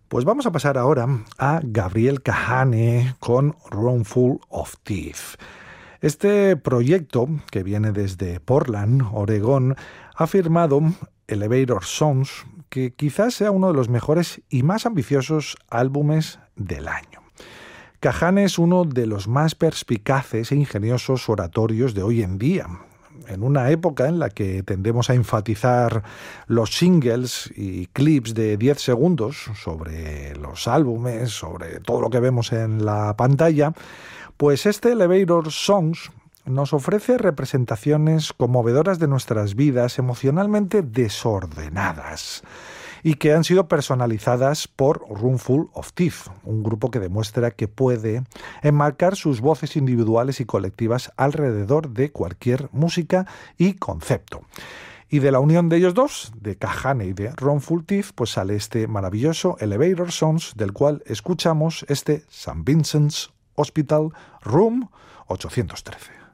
Pues vamos a pasar ahora a Gabriel Kahane con Roomful of Teeth. Este proyecto, que viene desde Portland, Oregón, ha firmado Elevator Songs, que quizás sea uno de los mejores y más ambiciosos álbumes del año. Kahane es uno de los más perspicaces e ingeniosos oratorios de hoy en día. En una época en la que tendemos a enfatizar los singles y clips de 10 segundos sobre los álbumes, sobre todo lo que vemos en la pantalla, pues este Elevator Songs nos ofrece representaciones conmovedoras de nuestras vidas emocionalmente desordenadas y que han sido personalizadas por Roomful of Teeth, un grupo que demuestra que puede enmarcar sus voces individuales y colectivas alrededor de cualquier música y concepto. Y de la unión de ellos dos, de Kahane y de Roomful Teeth, pues sale este maravilloso Elevator Songs, del cual escuchamos este St. Vincent's Hospital Room 813.